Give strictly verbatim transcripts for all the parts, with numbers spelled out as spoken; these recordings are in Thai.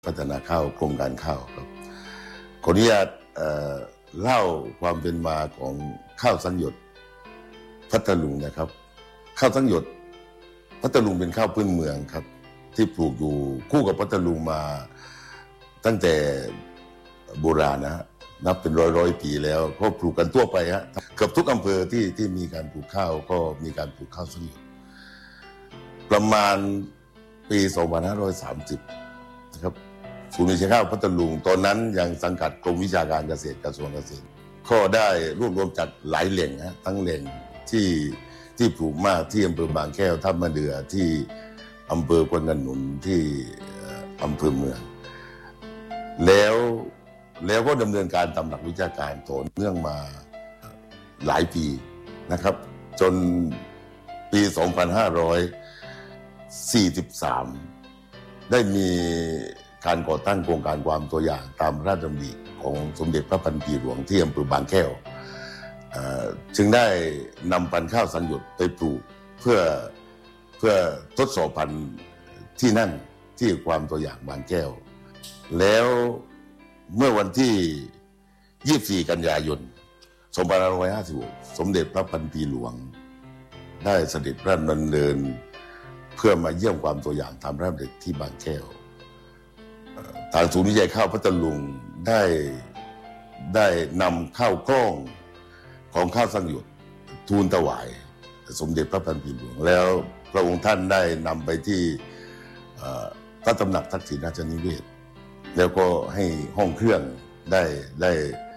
พัฒนาข้าวกรมการข้าวครับขออนุญาตเล่าความเป็นมาของข้าวสังหยดพัทลุงนะครับข้าวสังหยดพัทลุงเป็นข้าวพื้นเมืองครับที่ปลูกอยู่คู่กับพัทลุงมาตั้งแต่โบราณนะฮะนับเป็นร้อยร้อยปีแล้วก็ปลูกกันทั่วไปฮะเกือบทุกอำเภอที่ที่มีการปลูกข้าวก็มีการปลูกข้าวสังหยดประมาณปีสองพันห้าร้อยสามสิบนะครับศูนย์วิจัยข้าวพัทลุงตอนนั้นยังสังกัดกรมวิชาการเกษตรกระทรวงเกษตรก็ได้รวบรวมจากหลายแหล่งนะทั้งแหล่งที่ที่ปลูกมากที่อำเภอบางแก้วท่ามะเดือที่อำเภอกวนกนุนที่อำเภอเมืองแล้วแล้วก็ดำเนินการตามหลักวิชาการต่อเนื่องมาหลายปีนะครับจนปีสองพันห้าร้อยสี่สิบสามได้มีการก่อตั้งโครงการความตัวอย่างตามพระราชดำริของสมเด็จพระพันปีหลวงที่อำเภอบางแก้วจึงได้นำพันธุ์ข้าวสังหยดไปปลูกเพื่อเพื่อทดสอบพันธุ์ที่นั่นที่ความตัวอย่างบางแก้วแล้วเมื่อวันที่ยี่สิบสี่กันยายนสองพันห้าร้อยห้าสิบหกสมเด็จพระพันปีหลวงได้เสด็จพระดำเนินเพื่อมาเยี่ยมความตัวอย่างตามพระราชดำริที่บางแก้วทางศูนย์วิจัยข้าวพัทลุงได้ได้นำข้าวกล้องของข้าวสังหยดทูลถวายสมเด็จพระพันปีหลวงแล้วพระองค์ท่านได้นำไปที่พระตำหนักทักษิณราชนิเวศน์แล้วก็ให้ห้องเครื่องได้ได้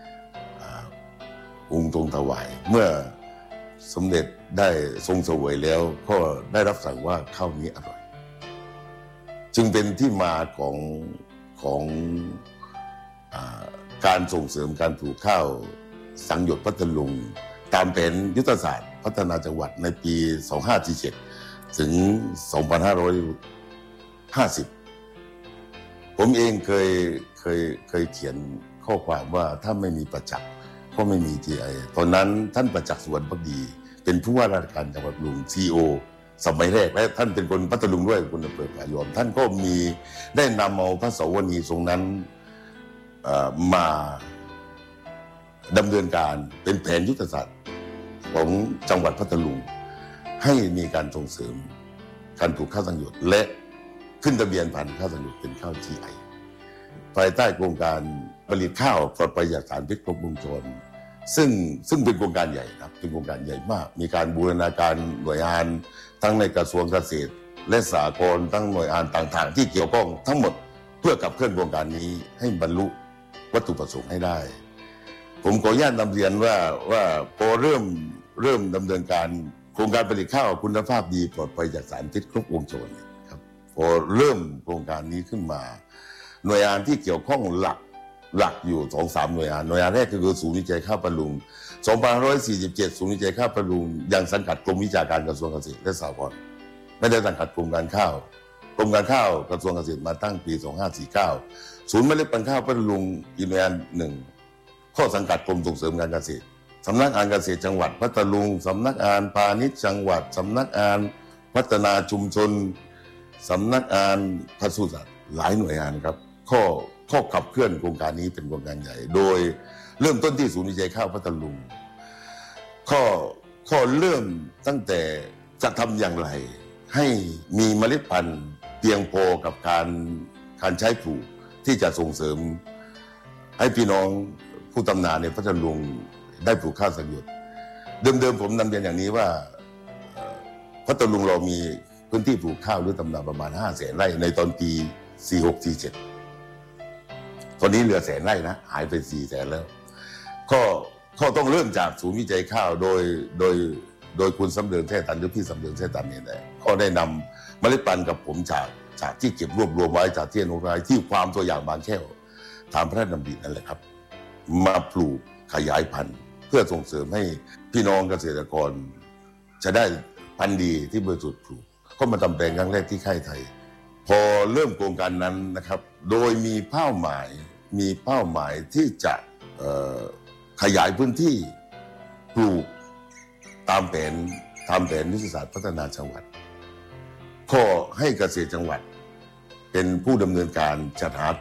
องค์ทรงถวายเมื่อสมเด็จได้ทรงเสวยแล้วก็ได้รับสั่งว่าข้าวนี้อร่อยจึงเป็นที่มาของของอ่าการส่งเสริมการปลูกข้าวสังหยดพัทลุงตามแผนยุทธศาสตร์พัฒนาจังหวัดในปีสองพันห้าร้อยสี่สิบเจ็ดถึงสองพันห้าร้อยห้าสิบผมเองเคยเคยเคยเขียนข้อความว่าถ้าไม่มีประจักษ์ก็ไม่มี จี ไอ ตอนนั้นท่านประจักษ์สุวรรณภักดีเป็นผู้ว่าราชการจังหวัดพัทลุง ซี อี โอ สมัยแรกและท่านเป็นคนพัทลุงด้วยคนอำเภอพายอมท่านก็มีได้นำเอาพระสวนีทรงนั้นมาดำเนินการเป็นแผนยุทธศาสตร์ของจังหวัดพัทลุงให้มีการส่งเสริมการปลูกข้าวสังหยดและขึ้นทะเบียนพันธุ์ข้าวสังหยดเป็นข้าว จี ไอ ภายใต้โครงการผลิตข้าวปลอดภัยจากสารพิษครบวงจรซึ่งซึ่งเป็นโครงการใหญ่ครับเป็นโครงการใหญ่มากมีการบูรณาการหน่วยงานทั้งในกระทรวงเกษตรและสหกรณ์ทั้งหน่วยงานต่างๆที่เกี่ยวข้องทั้งหมดเพื่อขับเคลื่อนโครงการนี้ให้บรรลุวัตถุประสงค์ให้ได้ผมขออนุญาตนำเรียนว่าว่าพอเริ่มเริ่มดำเนินการโครงการผลิตข้าวคุณภาพดีปลอดภัยจากสารพิษครบวงจรครับพอเริ่มโครงการนี้ขึ้นมาหน่วยงานที่เกี่ยวข้องหลักหลักอยู่ สองถึงสาม หน่วยงานหน่วยงานแรกคือศูนย์วิจัยข้าวพัทลุงสองพันห้าร้อยสี่สิบเจ็ดศูนย์วิจัยข้าวพัทลุงยังสังกัดกรมวิชาการกระทรวงเกษตรและสหกรณ์ไม่ได้สังกัดกรมการข้าวกรมการข้าวกระทรวงเกษตรมาตั้งปีสองพันห้าร้อยสี่สิบเก้าศูนย์เมล็ดพันธุ์ข้าวพัทลุงอีกหน่วยงานหนึ่งข้อสังกัดกรมส่งเสริมการเกษตรสำนักงานเกษตรจังหวัดพัทลุงสำนักงานพาณิชย์จังหวัดสำนักงานพัฒนาชุมชนสำนักงานปศุสัตว์หลายหน่วยงานครับข้อข้อขับเคลื่อนโครงการนี้เป็นโครงการใหญ่โดยเริ่มต้นที่ศูนย์วิจัยข้าวพัทลุงข้อข้อเริ่มตั้งแต่จะทำอย่างไรให้มีเมล็ดพันธุ์เพียงพอกับการการใช้ปลูกที่จะส่งเสริมให้พี่น้องผู้ทำนาในพัทลุงได้ปลูกข้าวสังหยดเดิมๆผมนำเรียนอย่างนี้ว่าพัทลุงเรามีพื้นที่ปลูกข้าวหรือทำนาประมาณห้าแสนไร่ในตอนปีสี่หก สี่เจ็ดตอนนี้เหลือแสนไร่นะหายไปสี่แสนแล้วก็ก็ต้องเริ่มจากศูนย์วิจัยข้าวโดยโดยโดยคุณสำเริงแท้ตันหรือพี่สำเริงแท้ตันเนี่ยแหละก็ได้นำเมล็ดพันธุ์กับผมจากจากที่เก็บรวบรวมไว้จากที่อนุรักษ์ที่ความตัวอย่างบางแก้วตามพระราชดำรินั่นแหละครับมาปลูกขยายพันธุ์เพื่อส่งเสริมให้พี่น้องเกษตรกรจะได้พันธุ์ดีที่บริสุทธิ์ปลูกก็มาทำแปลงครั้งแรกที่ค่ายไทยพอเริ่มโครงการนั้นนะครับโดยมีเป้าหมายมีเป้าหมายที่จะขยายพื้นที่ปลูกตามแผนตามแผนยุทธศาสตร์พัฒนาจังหวัดขอให้เกษตรจังหวัดเป็นผู้ดำเนินการจัดหา